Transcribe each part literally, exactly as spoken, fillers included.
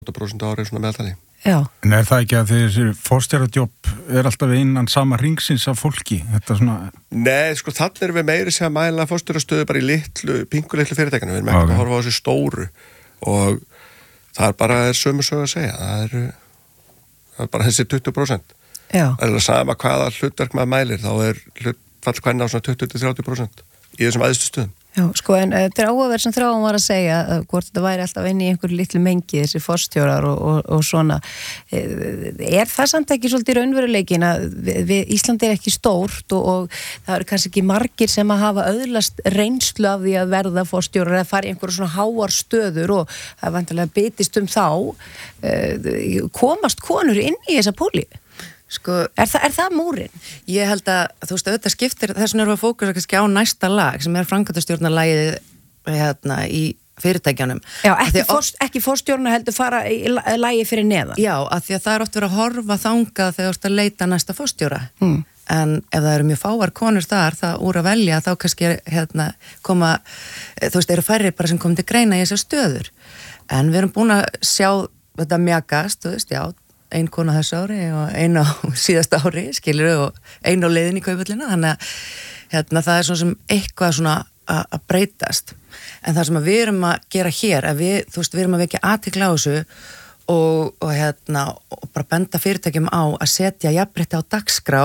átta prósent ári svona meðaltali. Já. En er það ekki að þessi forstjóradjóp er alltaf innan sama ringsins af fólki? Þetta svona... Nei, sko þannig erum við meiri sem að mæla forstjórastöðu bara í litlu, pinkulitlu fyrirtækinu. Við erum ekki okay. að horfa á þessu stóru og það er bara er sömu sög að segja. Það er, það er bara þessi tuttugu prósent. Já. Það er sama hvaða hlutverk maður mælir, þá er hlutfall kvenna á svona tuttugu til þrjátíu prósent í þessum æðstu stöðum. Já, sko, en þetta er áhugaverð sem Þráin var að segja hvort þetta væri alltaf inn í einhverju litlu mengi þessi forstjórar og, og, og svona er það samt ekki svolítið raunveruleikin að við, við Íslandi er ekki stórt og, og það eru kannski ekki margir sem að hafa öðlast reynslu af því að verða forstjórar eða fara í einhverju svona háar stöður og það er vantilega bitist um þá komast konur inn í þessa púli? Sko, er, þa er það múrin? Ég held að, þú veist, auðvitað skiptir þess vegna erum við að fókusa kannski á næsta lag sem er framkvæmdastjórnarlagið hérna í fyrirtækjanum. Já, ekki, forst, ekki forstjórnar heldur fara í lagi fyrir neðan. Já, af því að það er oft verið að horfa þangað þegar þú ert að leita næsta forstjóra. Mm. En ef það eru mjög fáar konur þar, það úr að velja, þá kannski hérna koma, þú veist, eru færri bara sem komið til greina í þessar stöður. En við erum búin að sjá þetta mjakast, þú veist, já, ein kona þessu ári og ein á síðasta ári, skilur, og ein á leiðin í Kauphöllina, þannig að hérna, það er svona sem eitthvað svona að breytast. En það sem að við erum að gera hér, að við, þú veist, við erum að vekja athygli á þessu og, og hérna, og bara benda fyrirtækjum á að setja jafnrétti á dagskrá,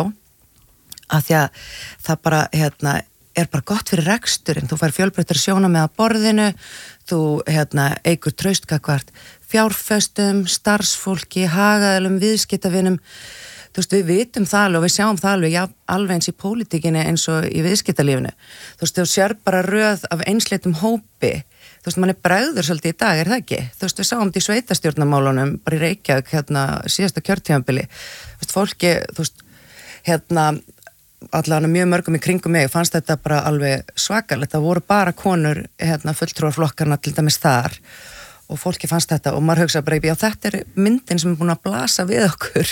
af því að það bara, hérna, er bara gott fyrir reksturinn, þú fær fjölbreyttari sjónarmið að borðinu, þú, hérna, eigur traustkakvart fjárfestum, starfsfólki, hagaðalum, viðskiptavinum. Þú veist, við vitum það alveg og við sjáum það alveg, já, alveg eins í pólitíkinni eins og í viðskiptalífinu. Þú veist, þú sér bara röð af einsleitum hópi. Þú veist, mann er bregður svolítið í dag, er það ekki? Þú veist, við sáum þetta í sveitastjórnarmálunum, bara í Reykjavík, hérna, síðasta kjörtímabili. Þú veist, fólki, þú veist, hérna, allavega mjög mörgum í kringum mig, fannst þetta bara alveg svakalegt. Það voru bara konur, hérna, fulltrúarflokkarna til dæmis þar. Og fólki fannst þetta og maður hugsa bara, já, þetta er myndin sem er búin að blasa við okkur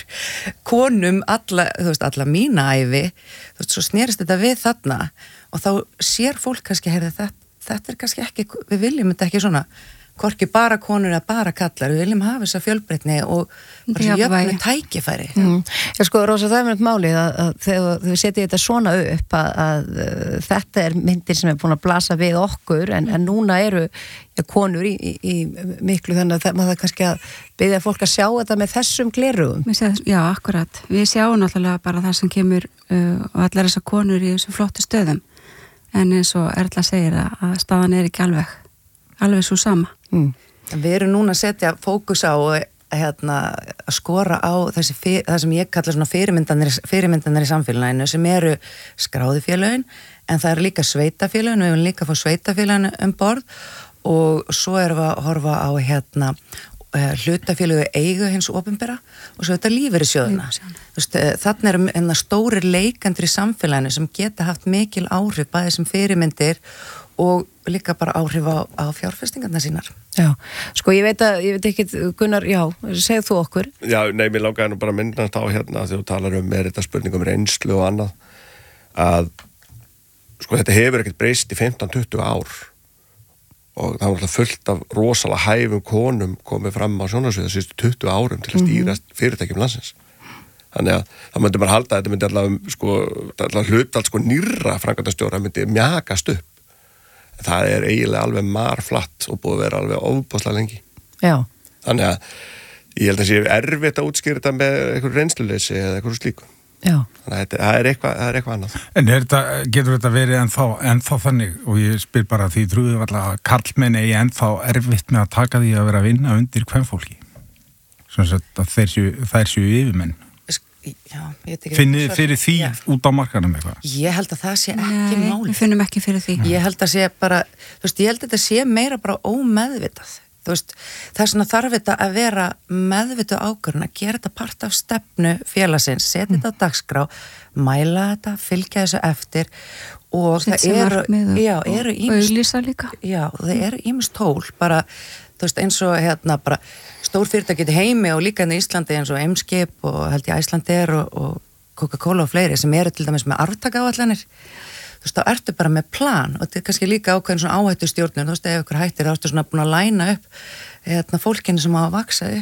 konum alla, þú veist, alla mína ævi, þú veist, svo snerist þetta við þarna og þá sér fólk kannski, heyrðu, þetta, þetta er kannski ekki, við viljum þetta ekki svona, hvorki bara konur eða bara kallar, við viljum hafa þessa fjölbreytni og bara svo jöfnu tækifæri. Mm. Já, sko, Rósa, það er mjög málið að, að þegar þau setja þetta svona upp að, að, að þetta er myndir sem er búin að blasa við okkur en, en núna eru ja, konur í, í, í miklu þannig að það, maður það kannski að biðja fólk að sjá þetta með þessum glerugum. Já, akkurat. Við sjáum náttúrulega bara það sem kemur uh, og allar þessar konur í þessum flottu stöðum en eins og Erla segir að, að staðan er ekki alveg alveg svo sama. Mm. Við erum núna að setja fókus á hérna, að skora á þessi fyr, það sem ég kalla svona fyrirmyndanir, fyrirmyndanir í samfélaginu sem eru skráði félögin en það eru líka sveitafélögin, við erum líka að fá sveitafélögin um borð og svo erum við að horfa á hérna hlutafélögu eigu hins opinbera og svo þetta lífeyrissjóðina. Þarna eru hérna stórir leikendur í samfélaginu sem geta haft mikil áhrif bæði sem fyrirmyndir og líka bara áhrif á, á fjárfestingarna sínar. Já, sko ég veit að, ég veit ekki, Gunnar, já, segð þú okkur. Já, nei, mér langaði nú bara að minnast á hérna þegar þú talar um er þetta spurning um reynslu og annað, að sko þetta hefur ekkert breyst í fimmtán til tuttugu ár og það var alltaf fullt af rosalega hæfum konum komið fram á sjónarsviða síðustu tuttugu árum til að stýra fyrirtækjum landsins. Þannig að það myndi bara halda, þetta myndi alltaf sko, alltaf hlutalt sko nýrra framkvæmdastjóra myndi mjakast upp. Það er eiginlega alveg marflatt og búið að vera alveg ofboðslega lengi. Já. Þannig að ég held að það sé erfitt að útskýra þetta með einhverju reynsluleysi eða einhverju slíku. Já. Þannig að það er eitthvað, það er eitthvað annað. En er þetta, getur þetta verið ennþá, ennþá þannig og ég spyr bara því trúið alltaf að karlmenn eigi ennþá erfitt með að taka því að vera að vinna undir kvenfólki. Svona að þeir séu, þær séu yfirmenn. Já, finnið fyrir því já. Út á markanum eitthvað? Ég held að það sé ekki Nei, máli. Við finnum ekki fyrir því. Ég held að sé bara, þú veist, ég held að þetta sé meira bara ómeðvitað. Þú veist, þess vegna þarf þetta að vera meðvitu ákvörðun, að gera þetta part af stefnu félagsins, setja mm. þetta á dagskrá, mæla þetta, fylgja þessu eftir og Sitt það eru, og, já, eru ýmist, auglýsa líka. Já, það eru ýmist tól, bara, þú veist, eins og hérna bara stór fyrirtæki í heimi og líka í Íslandi eins og Eimskip og held ég Icelandair og, og Coca-Cola og fleiri sem eru til dæmis með arftakaáætlanir. Þú þú veist, þá ertu bara með plan og þetta er kannski líka ákveðin svona áhættu stjórnun, þú veist, ef ykkur hættir þá ertu svona búin að læna upp hérna, fólkinu sem á að vaksa